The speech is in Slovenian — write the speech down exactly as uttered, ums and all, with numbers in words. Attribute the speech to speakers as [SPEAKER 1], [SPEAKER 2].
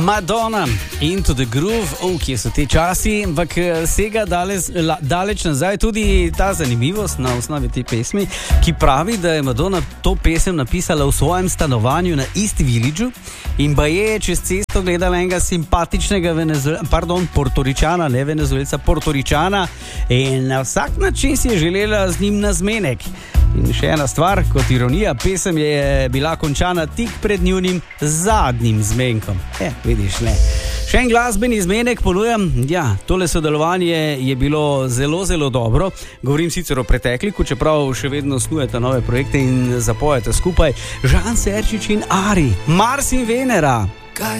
[SPEAKER 1] Madonna, Into the Groove, oh, kje so te časi, ampak sega daleč, daleč nazaj tudi ta zanimivost na osnovi te pesmi, ki pravi, da je Madonna to pesem napisala v svojem stanovanju na East Villageu in ba je čez cesto gledala enega simpatičnega Venezuela, pardon, Portoričana, ne Venezuelca, Portoričana in na vsak način si je želela z njim na zmenek. In še ena stvar, kot ironija, pesem je bila končana tik pred njunim zadnjim zmenkom. E, vidiš, ne. Še en glasbeni zmenek ponujam. Ja, tole sodelovanje je bilo zelo, zelo dobro. Govorim sicer o pretekliku, čeprav še vedno snujete nove projekte in zapojete skupaj. Žan Serčič in Ari, Mars in Venera.